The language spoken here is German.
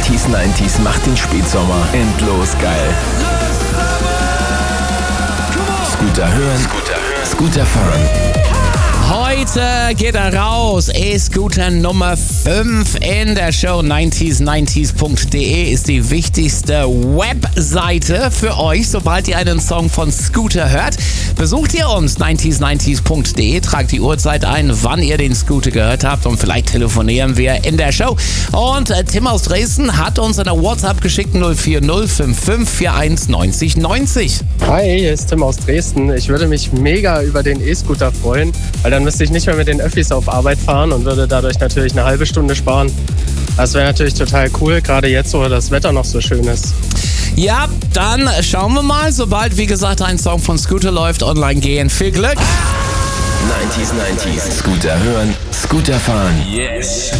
90s macht den Spätsommer endlos geil. Scooter hören, Scooter fahren. Heute geht er raus. E-Scooter Nummer 5 in der Show. 90s90s.de ist die wichtigste Webseite für euch. Sobald ihr einen Song von Scooter hört, besucht ihr uns 90s90s.de, tragt die Uhrzeit ein, wann ihr den Scooter gehört habt und vielleicht telefonieren wir in der Show. Und Tim aus Dresden hat uns eine WhatsApp geschickt, 04055419090. Hi, hier ist Tim aus Dresden. Ich würde mich mega über den E-Scooter freuen, weil dann müsste ich nicht mehr mit den Öffis auf Arbeit fahren und würde dadurch natürlich eine halbe Stunde sparen. Das wäre natürlich total cool, gerade jetzt, wo das Wetter noch so schön ist. Ja, dann schauen wir mal, sobald, wie gesagt, ein Song von Scooter läuft, online gehen. Viel Glück! 90s, Scooter hören, Scooter fahren. Yes!